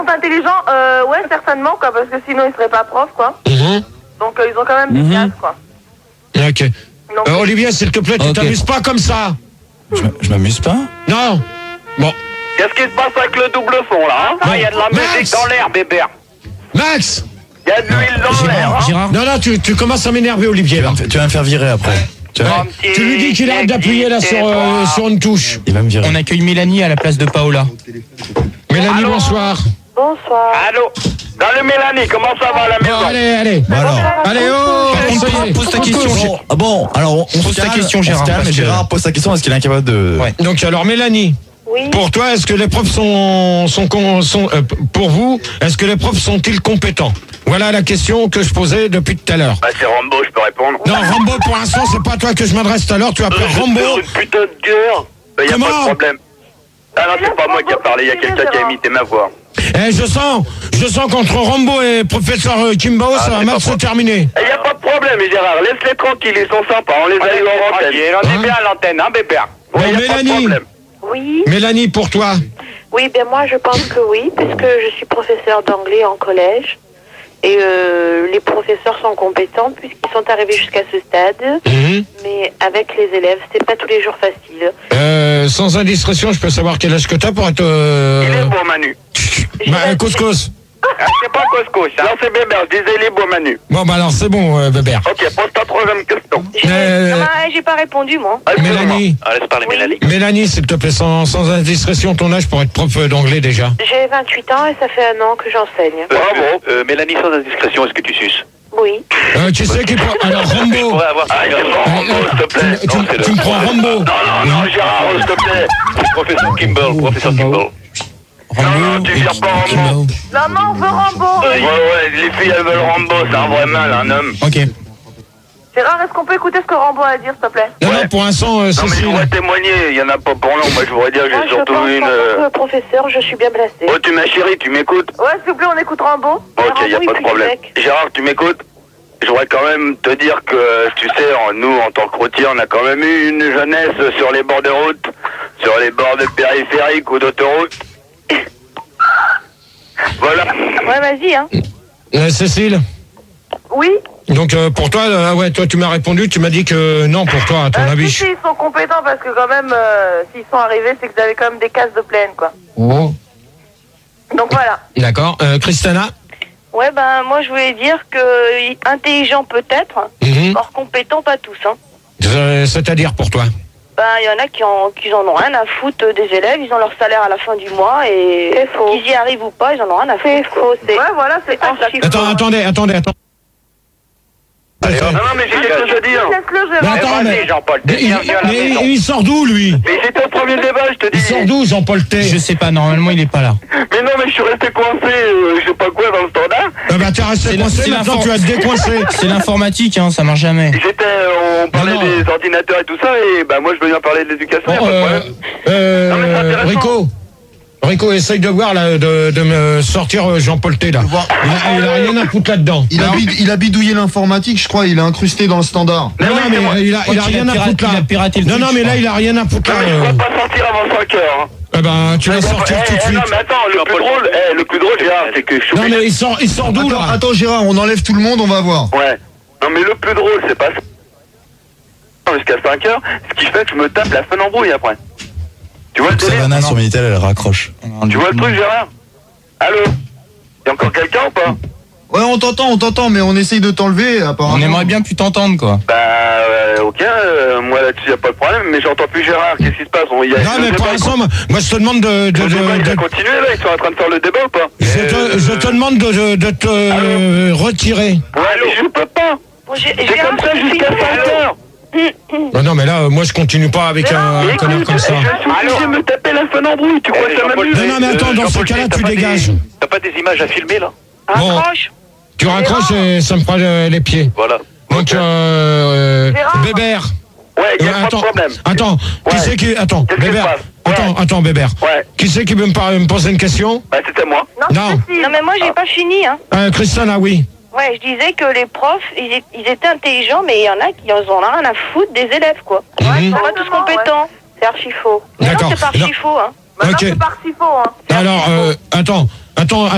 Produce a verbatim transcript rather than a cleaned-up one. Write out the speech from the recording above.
Intelligents, euh, ouais, certainement, quoi, parce que sinon ils seraient pas profs, quoi. Mm-hmm. Donc euh, ils ont quand même des Mm-hmm. classes, quoi. Ok. Donc, Euh, Olivier, s'il te plaît, tu Ok. t'amuses pas comme ça. Je, je m'amuse pas. Non. Bon. Qu'est-ce qui se passe avec le double son là, hein? Il y a de la Max. musique dans l'air, bébé. Max. Il y a de l'huile dans l'air. Gérard, Hein? Gérard, Non, non, tu, tu commences à m'énerver, tu Olivier. vas, Là. me, tu vas me faire virer après. Tu, vas- Ouais. Tu lui dis qu'il arrête d'appuyer là sur, euh, sur une touche. Il va me virer. On accueille Mélanie à la place de Paola. Mélanie, Allô. bonsoir. bonsoir. Allô? Dans le Mélanie, comment ça va à la Bon, maison? allez, allez. Bon alors. Allez, oh, Par contre, ça y est. pose ta question, Bon, Gérard. ah bon, alors on, on Pose se ta calme, question, on se Gérard, calme, parce et que- Gérard pose sa question, est-ce qu'il est incapable de... Ouais. Donc, alors, Mélanie, Oui. pour toi, est-ce que les profs sont, sont, con- sont euh, pour vous, est-ce que les profs sont-ils compétents? Voilà la question que je posais depuis tout à l'heure. Bah c'est Rambo, je peux répondre. Non, Rambo, pour l'instant, c'est pas à toi que je m'adresse tout à l'heure. Tu appelles Euh, Rambo. Une putain de guerre. Bah y a Comment pas de problème. Ah non, c'est pas moi qui a parlé, il y a quelqu'un qui a imité ma voix. Eh, je sens, je sens qu'entre Rambo et professeur euh, Kimbo, ça va c'est mal pas se moi. terminer. Il y a pas de problème, Gérard, laisse-les tranquilles, ils sont sympas, on les a eu en antenne. On Hein est bien à l'antenne, hein, bébé? Bon, Ouais, y a pas de Mélanie. problème. Oui. Mélanie, pour toi. Oui, ben moi je pense que oui, puisque je suis professeur d'anglais en collège. Et euh, les professeurs sont compétents puisqu'ils sont arrivés jusqu'à ce stade. Mhm. Mais avec les élèves, c'est pas tous les jours facile. Euh, sans indiscrétion, je peux savoir quel âge que t'as pour être... Euh... Il est beau, Manu. Bah, euh, couscous. Ah, c'est pas Cosco, ça. Non, c'est bébé, je disais il est beau, Manu. Bon, bah alors c'est bon, euh, Bébert. Ok, pose ta troisième question. J'ai Euh, non, mais j'ai pas répondu, moi. Mélanie, Ah, laisse parler Oui. Mélanie. Mélanie, s'il te plaît, sans, sans indiscrétion, ton âge pour être prof d'anglais déjà. J'ai vingt-huit ans et ça fait un an que j'enseigne. Bravo. Euh, Mélanie, sans indiscrétion, est-ce que tu suces? Oui. Euh, tu sais qui prend... Alors, Rambo. avoir Ah, c'est bon, Rambo, s'il te plaît. Tu, Non, tu- c'est tu le- me prends Rambo. Non, non, non, Gérard, s'il te plaît. Professeur Kimball, professeur Kimball. Non, non, tu vires pas Rambo. Maman, on veut Rambo. Ouais, ouais, les filles, elles veulent Rambo, c'est un vrai mal, un homme. Ok. Gérard, est-ce qu'on peut écouter ce que Rambo a à dire, s'il te plaît? Non, Ouais. non, pour l'instant, euh, Non, mais je Cécile. voudrais témoigner, il y en a pas pour long. Moi, je voudrais dire que Moi, j'ai je surtout pense une. qu'en euh, tant que professeur, je suis bien placée. Oh, tu ma chérie, tu m'écoutes? Ouais, s'il vous plaît, on écoute Rambo. Ok, Rambo, y a il pas de pue problème. du bec. Gérard, tu m'écoutes? Je voudrais quand même te dire que, tu sais, en- nous, en tant que routiers, on a quand même eu une jeunesse sur les bords de route, sur les bords de périphériques ou d'autoroutes. Voilà. Ouais, vas-y, hein. Euh, Cécile. Oui. Donc, euh, pour toi, euh, ouais, toi, tu m'as répondu, tu m'as dit que non pour toi, à ton Euh, si, avis. si, ils sont compétents parce que quand même, euh, s'ils sont arrivés, c'est que vous avez quand même des cases de plaine, quoi. Oh. Donc voilà. D'accord. Euh, Christina. Ouais, ben moi je voulais dire que euh, intelligent peut-être, Mhm. or compétent pas tous, hein. Euh, C'est-à-dire pour toi. Ben il y en a qui, en, qui en ont rien à foutre des élèves, ils ont leur salaire à la fin du mois et qu'ils y arrivent ou pas, ils en ont rien à foutre. C'est faux, c'est. Ouais, voilà, c'est archi faux. Attends, attendez, attendez, attends. Allez, non, non, mais j'ai quelque chose à dire. Laisse-le, Mais Gérard. attends, mais, Jean-Paul, mais il, mais il sort d'où, lui? Mais j'étais au premier débat, je te Il dis. sort d'où, Jean-Paul T? Je sais pas, normalement il est pas là. Mais non, mais je suis resté coincé, euh, je sais pas quoi, dans le standard. Ah bah, t'es resté C'est la- coincé, c'est maintenant l'info- tu vas te décoincer. C'est l'informatique, hein, ça marche jamais. J'étais, euh, on parlait Non, non. des ordinateurs et tout ça, et bah moi je venais parler de l'éducation, Bon, y a pas de euh, problème. euh, Non, mais c'est intéressant. Rico. Rico, essaye de voir, là, de, de me sortir euh, Jean-Paul T, là. voir. Il a, il a rien à foutre là-dedans. Il a, bid- il a bidouillé l'informatique, je crois, il a incrusté dans le standard. Non, non, oui, mais c'est moi. il a, il a Crois qu'il rien a à piraté- foutre là. il a piraté le non, truc, non, mais je là, crois. il a rien à foutre Non, là. mais je euh. pourrais pas sortir avant cinq heures. Hein. Eh ben, tu vas Eh, sortir eh, tout de eh, suite. Non, mais attends, le plus drôle, eh, le plus drôle, Gérard, c'est que je suis Non, obligé- mais il sort, il sort d'où, Attends, là? attends Gérard, on enlève tout le monde, on va voir. Ouais. Non, mais le plus drôle, c'est pas ça. Jusqu'à cinq heures, ce qui fait que je me tape la fin embrouille après. Tu vois le délire? Savannah sur Minitel, elle raccroche. Tu vois le truc, Gérard? Allô? Y'a encore quelqu'un ou pas? Ouais, on t'entend, on t'entend, mais on essaye de t'enlever, apparemment. On aimerait bien plus t'entendre, quoi. Bah, euh, ok, euh, moi là-dessus y'a pas de problème, mais j'entends plus Gérard, qu'est-ce qui se passe? On, y a, Non, le mais pour débat, l'instant, moi, moi, je te demande de... de, le de- débat, il a de- continué là, ils sont en train de faire le débat ou pas? je, te, je te demande de, de, de te euh, retirer. Ouais, mais je peux pas! Bon, j'ai- C'est Gérard, comme ça je suis jusqu'à cinq heures! Non, non, mais là, euh, moi, je continue pas avec un, un connard comme ça. Je suis obligé de me taper la fin embrouille, tu crois que ça m'amuse? Non, non, mais attends, dans ce cas-là, tu dégages. T'as pas des images à filmer là? Bon. Accroche. Tu raccroches et ça me prend euh, les pieds. Voilà. Donc, euh, Gérard. Bébert. Ouais, y'a Euh, pas de attends, problème. attends, qui Ouais. c'est qui... Attends, Qu'est-ce qui se Bébert. passe? Attends, attends, Bébert. Ouais. Qui c'est qui veut me, par- me poser une question? Bah, c'était moi. Non. Non, mais moi j'ai pas fini, hein. Euh, Christiana, oui. Ouais, je disais que les profs, ils, é- ils étaient intelligents, mais il y en a qui en ont rien à foutre des élèves, quoi. Mhm. Ils sont pas tous compétents. C'est archi faux. Mais non, D'accord. c'est pas archi Non. faux, hein. Ok. C'est pas archi faux, hein. Alors, euh, attends, attends,